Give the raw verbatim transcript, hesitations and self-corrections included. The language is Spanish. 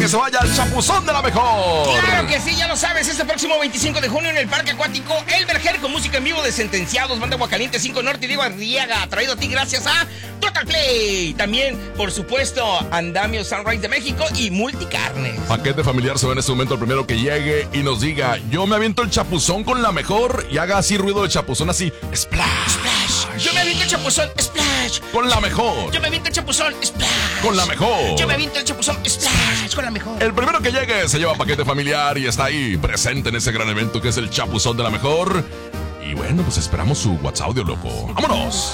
Que se vaya al Chapuzón de la Mejor. Claro que sí, ya lo sabes, este próximo veinticinco de junio en el Parque Acuático El Verger con música en vivo de Sentenciados, Banda Aguacaliente, cinco Norte y Diego Arriaga, traído a ti gracias a Total Play. También, por supuesto, Andamio Sunrise de México y Multicarnes. Paquete familiar se va en este momento el primero que llegue y nos diga, yo me aviento el chapuzón con la mejor, y haga así ruido de chapuzón, así, splash. Splash. Yo me aviento el chapuzón, splash. Con la mejor. Yo me aviento el chapuzón, splash. Con la mejor. Yo me aviento el chapuzón, splash. Con la mejor. El primero que llegue se lleva paquete familiar y está ahí presente en ese gran evento que es el Chapuzón de la Mejor. Y bueno, pues esperamos su WhatsApp audio, loco. ¡Vámonos!